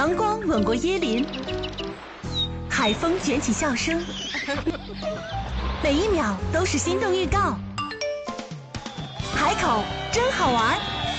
阳光吻过椰林，海风卷起笑声，每一秒都是心动预告。海口真好玩。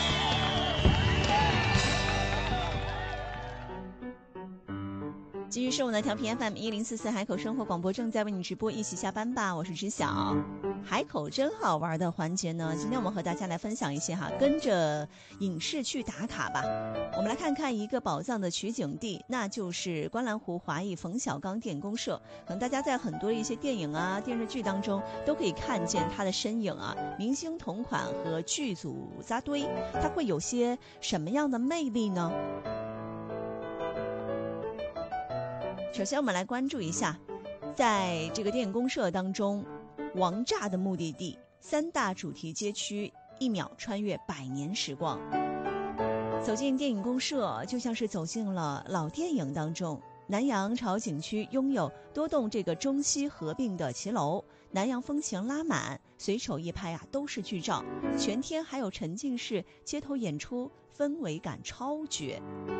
继续是我们的调频 FM1044海口生活广播，正在为你直播，一起下班吧，我是知晓。海口真好玩的环节呢，今天我们和大家来分享一些跟着影视去打卡吧。我们来看看一个宝藏的取景地，那就是观澜湖华裔冯小刚电影公社。可能大家在很多的一些电影电视剧当中都可以看见他的身影明星同款和剧组扎堆，他会有些什么样的魅力呢？首先我们来关注一下，在这个电影公社当中，王炸的目的地3大主题街区，1秒穿越100年时光。走进电影公社，就像是走进了老电影当中。南洋朝景区拥有多栋这个中西合并的骑楼，南洋风情拉满，随手一拍都是剧照，全天还有沉浸式街头演出，氛围感超绝。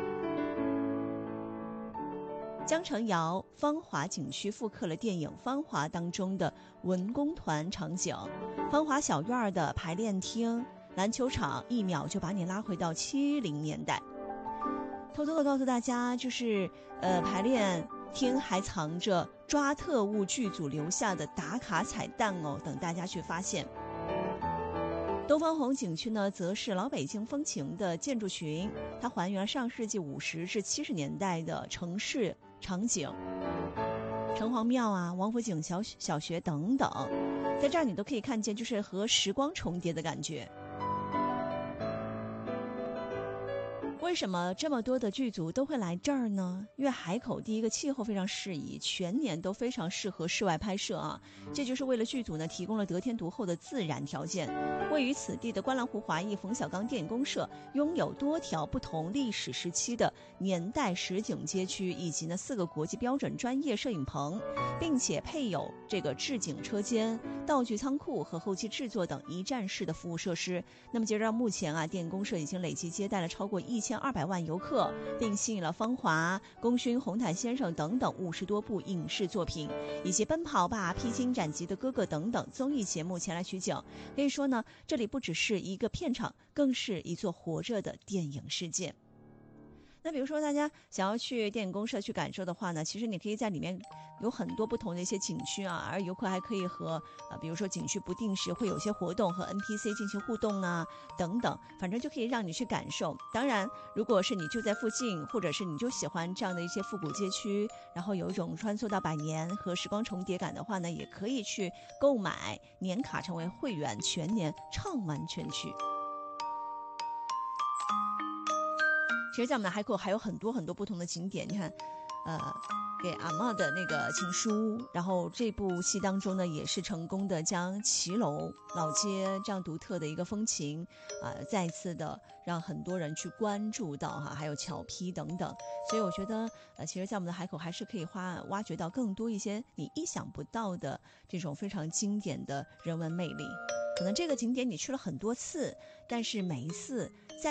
江城窑芳华景区复刻了电影《芳华》当中的文工团场景，芳华小院的排练厅、篮球场，1秒就把你拉回到70年代。偷偷的告诉大家，就是排练厅还藏着抓特务剧组留下的打卡彩蛋等大家去发现。东方红景区呢，则是老北京风情的建筑群，它还原了上世纪50至70年代的城市场景，城隍庙王府井小学等等，在这儿你都可以看见，就是和时光重叠的感觉。为什么这么多的剧组都会来这儿呢？因为海口第一个气候非常适宜，全年都非常适合室外拍摄这就是为了剧组呢提供了得天独厚的自然条件。位于此地的观澜湖华裔冯小刚电影公社拥有多条不同历史时期的年代实景街区，以及4个国际标准专业摄影棚，并且配有这个置景车间、道具仓库和后期制作等一站式的服务设施。那么截至到目前电影公社已经累计接待了超过1200万游客，并吸引了《芳华》、《功勋》、《红毯先生》等等50多部影视作品，以及《奔跑吧》、《披荆斩棘的哥哥》等等综艺节目前来取景。可以说呢，这里不只是一个片场，更是一座活着的电影世界。那比如说大家想要去电影公社去感受的话呢，其实你可以在里面有很多不同的一些景区而游客还可以和比如说景区不定时会有些活动，和 NPC 进行互动等等，反正就可以让你去感受。当然如果是你就在附近，或者是你就喜欢这样的一些复古街区，然后有一种穿梭到100年和时光重叠感的话呢，也可以去购买年卡成为会员，全年畅玩全区。其实在我们的海口还有很多很多不同的景点，你看给阿嬷的那个情书，然后这部戏当中呢也是成功的将骑楼老街这样独特的一个风情再次的让很多人去关注到还有桥批等等。所以我觉得其实在我们的海口还是可以挖掘到更多一些你意想不到的这种非常经典的人文魅力。可能这个景点你去了很多次，但是每一次